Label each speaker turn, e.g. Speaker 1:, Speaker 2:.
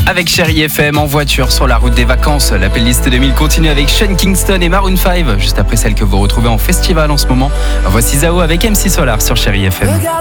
Speaker 1: Avec Chérie FM en voiture sur la route des vacances. La playlist 2000 continue avec Sean Kingston et Maroon 5, juste après celle que vous retrouvez en festival en ce moment. Voici Zao avec MC Solar sur Chérie FM.